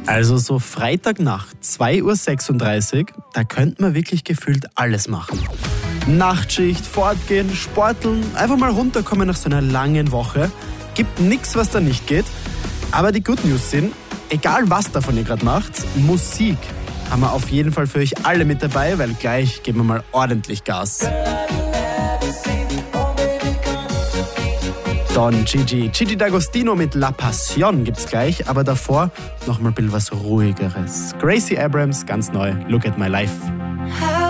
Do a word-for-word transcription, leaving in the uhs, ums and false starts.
Also so Freitagnacht, zwei Uhr sechsunddreißig, da könnte man wirklich gefühlt alles machen. Nachtschicht, fortgehen, sporteln, einfach mal runterkommen nach so einer langen Woche. Gibt nichts, was da nicht geht. Aber die Good News sind, egal was davon ihr gerade macht, Musik haben wir auf jeden Fall für euch alle mit dabei, weil gleich geben wir mal ordentlich Gas. Don Gigi, Gigi D'Agostino mit La Passion gibt's gleich, aber davor noch mal ein bisschen was Ruhigeres. Gracie Abrams, ganz neu, Look at My Life.